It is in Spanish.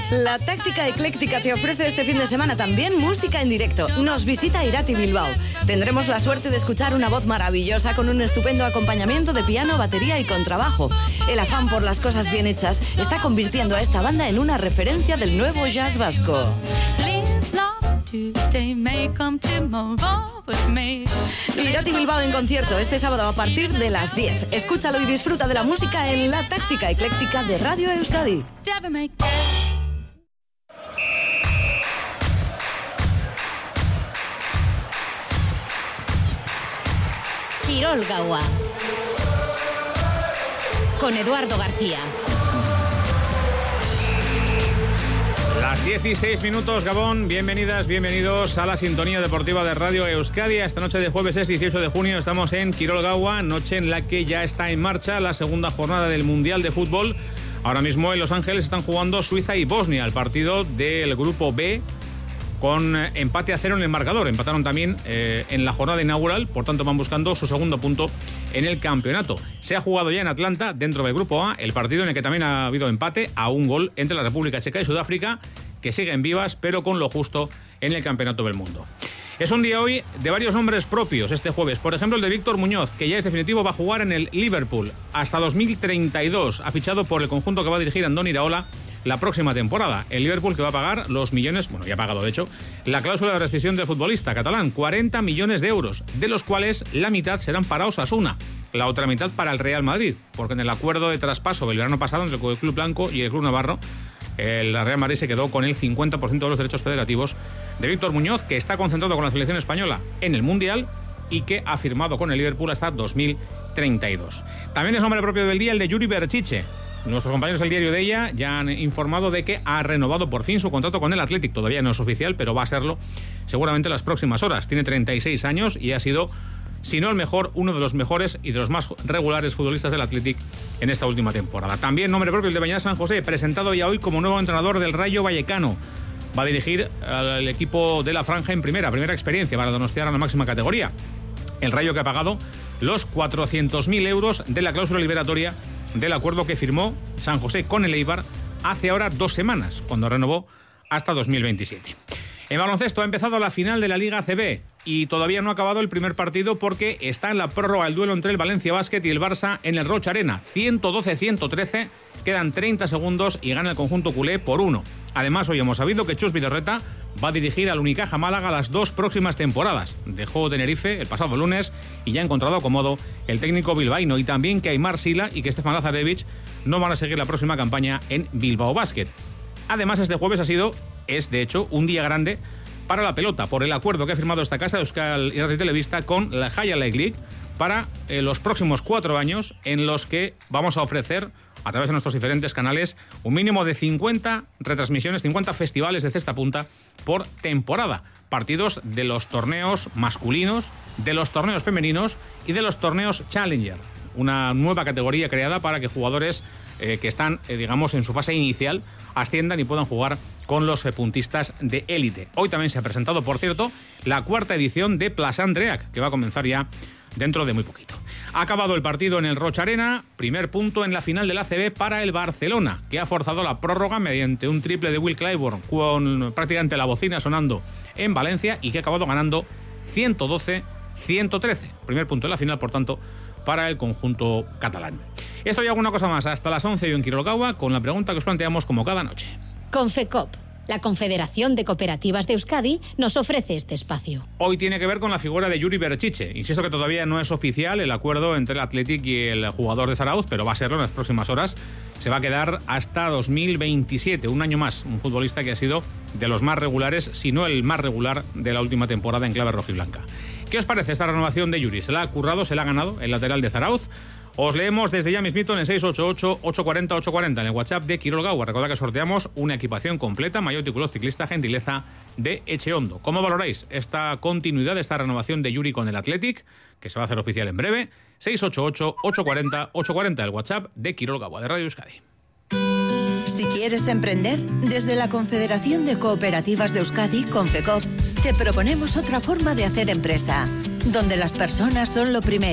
La Táctica Ecléctica te ofrece este fin de semana también música en directo. Nos visita Irati Bilbao. Tendremos la suerte de escuchar una voz maravillosa con un estupendo acompañamiento de piano, batería y contrabajo. El afán por las cosas bien hechas está convirtiendo a esta banda en una referencia del nuevo jazz vasco. Irati Bilbao en concierto este sábado a partir de las 10. Escúchalo y disfruta de la música en La Táctica Ecléctica de Radio Euskadi. Kirol Gaua con Eduardo García. Las 16 minutos, Gabón. Bienvenidas, bienvenidos a la sintonía deportiva de Radio Euskadi. Esta noche de jueves es 18 de junio. Estamos en Kirol Gaua, noche en la que ya está en marcha la segunda jornada del Mundial de Fútbol. Ahora mismo en Los Ángeles están jugando Suiza y Bosnia, el partido del grupo B, con empate a 0 en el marcador. Empataron también en la jornada inaugural, por tanto van buscando su segundo punto en el campeonato. Se ha jugado ya en Atlanta, dentro del grupo A, el partido en el que también ha habido empate a un gol entre la República Checa y Sudáfrica, que siguen vivas, pero con lo justo en el Campeonato del Mundo. Es un día hoy de varios nombres propios este jueves. Por ejemplo, el de Víctor Muñoz, que ya es definitivo, va a jugar en el Liverpool hasta 2032. Ha fichado por el conjunto que va a dirigir Andoni Iraola la próxima temporada. El Liverpool, que va a pagar los millones, bueno, ya ha pagado de hecho, la cláusula de rescisión del futbolista catalán, 40 millones de euros, de los cuales la mitad serán para Osasuna, la otra mitad para el Real Madrid, porque en el acuerdo de traspaso del verano pasado entre el Club Blanco y el Club Navarro, el Real Madrid se quedó con el 50% de los derechos federativos de Víctor Muñoz, que está concentrado con la selección española en el Mundial y que ha firmado con el Liverpool hasta 2032. También es nombre propio del día el de Yuri Berchiche. Nuestros compañeros del diario de ella ya han informado de que ha renovado por fin su contrato con el Athletic. Todavía no es oficial, pero va a serlo seguramente en las próximas horas. Tiene 36 años y ha sido, si no el mejor, uno de los mejores y de los más regulares futbolistas del Athletic en esta última temporada. También nombre propio el de Beñat San José, presentado ya hoy como nuevo entrenador del Rayo Vallecano. Va a dirigir al equipo de la Franja en primera experiencia para donostiar a la máxima categoría. El Rayo, que ha pagado los 400.000 euros de la cláusula liberatoria del acuerdo que firmó San José con el Eibar hace ahora 2 semanas, cuando renovó hasta 2027. En baloncesto ha empezado la final de la Liga ACB y todavía no ha acabado el primer partido porque está en la prórroga el duelo entre el Valencia Basket y el Barça en el Roig Arena. 112-113, quedan 30 segundos y gana el conjunto culé por 1. Además, hoy hemos sabido que Chus Vidorreta va a dirigir al Unicaja Málaga las 2 próximas temporadas. Dejó Tenerife el pasado lunes y ya ha encontrado acomodo el técnico bilbaíno, y también que Aimar Sila y que Stefan Lazarevich no van a seguir la próxima campaña en Bilbao Basket. Además, este jueves es de hecho un día grande para la pelota, por el acuerdo que ha firmado esta casa, Euskal Irrati Telebista, con la Jaya League para los próximos 4 años, en los que vamos a ofrecer, a través de nuestros diferentes canales, un mínimo de 50 retransmisiones, 50 festivales de cesta punta por temporada. Partidos de los torneos masculinos, de los torneos femeninos y de los torneos Challenger. Una nueva categoría creada para que jugadores que están, digamos, en su fase inicial asciendan y puedan jugar con los puntistas de élite. Hoy también se ha presentado, por cierto, la 4ª edición de Plaza Andreac, que va a comenzar ya dentro de muy poquito. Ha acabado el partido en el Roig Arena, primer punto en la final del ACB para el Barcelona, que ha forzado la prórroga mediante un triple de Will Clyburn con prácticamente la bocina sonando en Valencia, y que ha acabado ganando 112-113. Primer punto en la final, por tanto, para el conjunto catalán. Esto y alguna cosa más hasta las 11 en Kirol Gaua, con la pregunta que os planteamos como cada noche. Confecop, la Confederación de Cooperativas de Euskadi, nos ofrece este espacio. Hoy tiene que ver con la figura de Yuri Berchiche. Insisto que todavía no es oficial el acuerdo entre el Athletic y el jugador de Zarauz, pero va a serlo en las próximas horas. Se va a quedar hasta 2027, un año más. Un futbolista que ha sido de los más regulares, si no el más regular, de la última temporada en clave rojiblanca. ¿Qué os parece esta renovación de Yuri? ¿Se la ha currado, se la ha ganado el lateral de Zarauz? Os leemos desde ya mismito en el 688-840-840, en el WhatsApp de Kirol Gaua. Recordad que sorteamos una equipación completa, maillot y culot ciclista, gentileza de Echeondo. ¿Cómo valoráis esta continuidad, esta renovación de Yuri con el Athletic, que se va a hacer oficial en breve? 688-840-840, el WhatsApp de Kirol Gaua, de Radio Euskadi. Si quieres emprender, desde la Confederación de Cooperativas de Euskadi, Confecop, te proponemos otra forma de hacer empresa, donde las personas son lo primero.